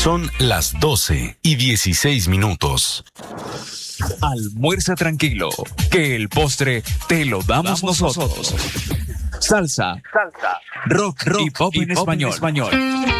Son las 12:16. Almuerza tranquilo, que el postre te lo damos nosotros. Salsa, rock y pop en español.